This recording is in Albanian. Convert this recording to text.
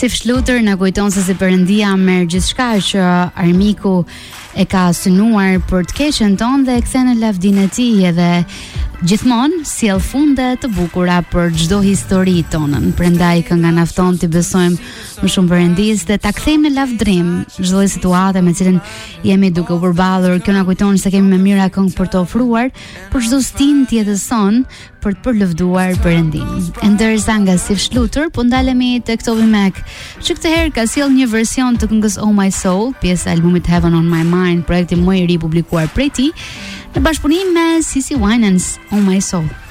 Si Schluter na kujton se si Perëndia merr gjithçka që armiku e ka synuar për të keqen tonë dhe e kthen në lavdinë e tij edhe gjithmonë sjell funde të bukura për çdo histori tonën. Prandaj kënga na fton të besojmë më shumë Perëndis dhe ta kthejmë në lavdrim çdo situatë me cilën jemi duke u përballur. Kjo na kujton se kemi më mira këngë për të ofruar për çdo stin të jetës sonë për të përlëvduar Perëndin. E ndërsa nga si Schluter po ndalemi tek Toby Mac, që këtë herë ka sjell një version të këngës Oh My Soul, pjesë e albumit Heaven on My Mind, projekti më i ri publikuar prej tij, në bashkëpunim me CeCe Winans, Oh My Soul.